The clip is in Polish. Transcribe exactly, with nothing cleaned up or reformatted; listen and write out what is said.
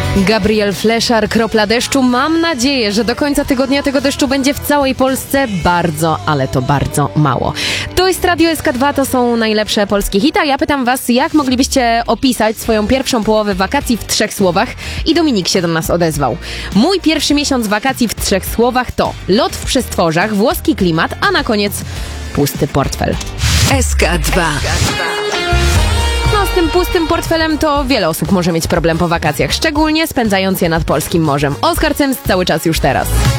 Gabriel Fleszar, Kropla deszczu. Mam nadzieję, że do końca tygodnia tego deszczu będzie w całej Polsce bardzo, ale to bardzo mało. To jest Radio S K dwa, to są najlepsze polskie hity. Ja pytam was, jak moglibyście opisać swoją pierwszą połowę wakacji w trzech słowach? I Dominik się do nas odezwał. Mój pierwszy miesiąc wakacji w trzech słowach to lot w przestworzach, włoski klimat, a na koniec pusty portfel. S K dwa. No, z tym pustym portfelem to wiele osób może mieć problem po wakacjach, szczególnie spędzając je nad polskim morzem. Oskar Cemst cały czas już teraz.